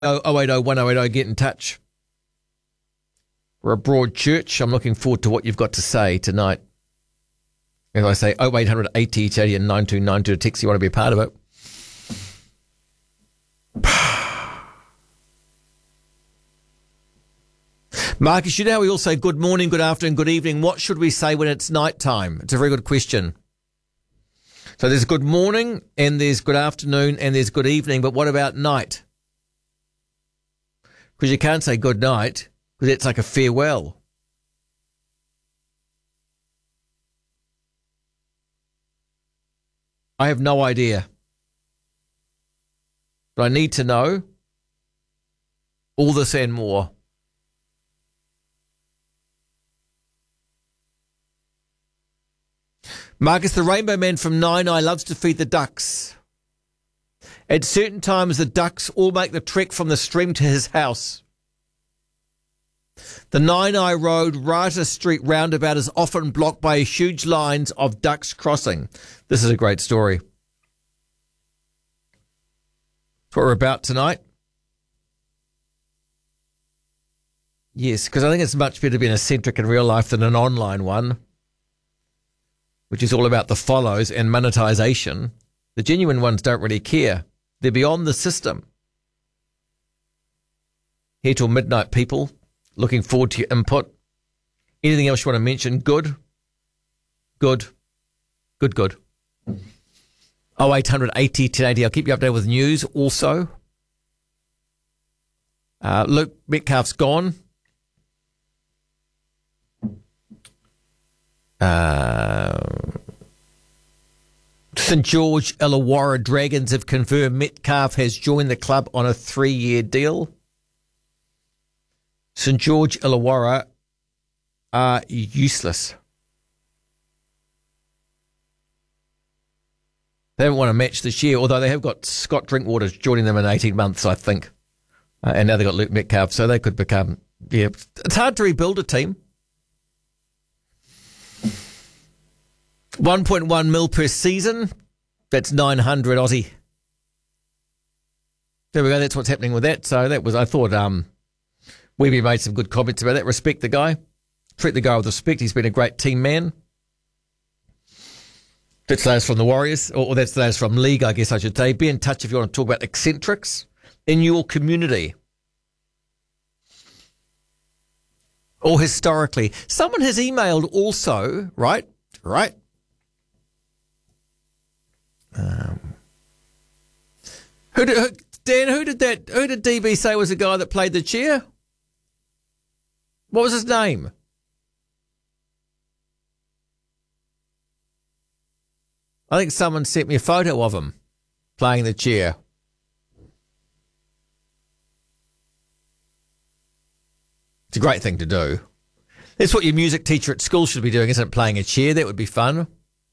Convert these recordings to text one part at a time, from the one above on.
080 get in touch. We're a broad church. I'm looking forward to what you've got to say tonight. As I say, 0800 80 80 and 9292 to text you want to be a part of it. Marcus, you know how we all say good morning, good afternoon, good evening. What should we say when it's night time? It's a very good question. So there's good morning and there's good afternoon and there's good evening, but what about night? Because you can't say good night because it's like a farewell. I have no idea. But I need to know all this and more. Marcus, the Rainbow Man from Nine Eye loves to feed the ducks. At certain times, the ducks all make the trek from the stream to his house. The Nine Eye Road, Rata Street roundabout is often blocked by huge lines of ducks crossing. This is a great story. That's what we're about tonight. Yes, because I think it's much better to be an eccentric in real life than an online one, which is all about the follows and monetization. The genuine ones don't really care. They're beyond the system. Here till midnight, people. Looking forward to your input. Anything else you want to mention? Good. 0800 80 1080. I'll keep you updated with news also. Luke Metcalf's gone. St George Illawarra Dragons have confirmed Metcalf has joined the club on a 3-year deal. St George Illawarra are useless. They haven't won a match this year, although they have got Scott Drinkwater joining them in 18 months, I think. And now they've got Luke Metcalf, so they could become... Yeah, it's hard to rebuild a team. 1.1 mil per season. That's 900 Aussie. There we go. That's what's happening with that. So that was, I thought, Weeby made some good comments about that. Respect the guy. Treat the guy with respect. He's been a great team man. That's those from the Warriors, or that's those from League, I guess I should say. Be in touch if you want to talk about eccentrics in your community. Or historically. Someone has emailed also, right? Who did DB say was the guy that played the chair? What was his name? I think someone sent me a photo of him playing the chair. It's a great thing to do. That's what your music teacher at school should be doing, isn't it? Playing a chair. That would be fun.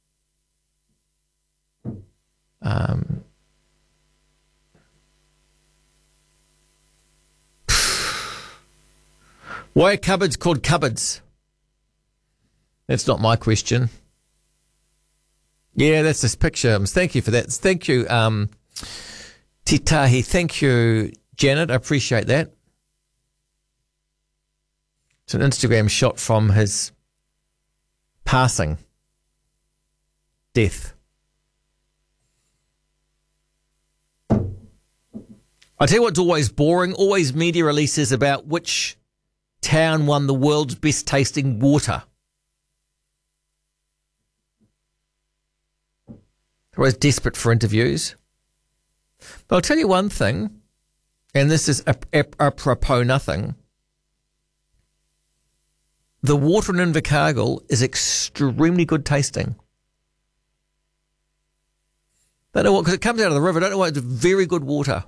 Why are cupboards called cupboards? That's not my question. Yeah, that's this picture. Thank you for that. Thank you, Titahi. Thank you, Janet. I appreciate that. It's an Instagram shot from his passing. Death. I tell you what's always boring, always media releases about which town won the world's best tasting water. They're always desperate for interviews. But I'll tell you one thing, and this is apropos nothing. The water in Invercargill is extremely good tasting. Don't know what, because it comes out of the river. Don't know what, it's very good water.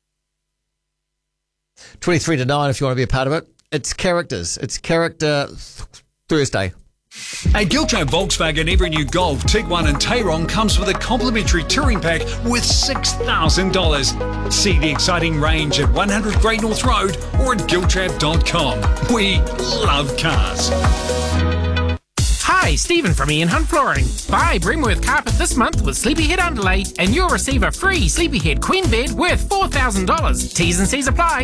23 to 9 if you want to be a part of it. It's characters. It's Character Thursday. At Giltrap Volkswagen, every new Golf, Tiguan and Tayron comes with a complimentary touring pack worth $6,000. See the exciting range at 100 Great North Road or at giltrap.com. We love cars. Hi, Hi, Stephen from Ian Hunt Flooring. Buy Brimworth Carpet this month with Sleepyhead Underlay and you'll receive a free Sleepyhead Queen Bed worth $4,000. T's and C's apply.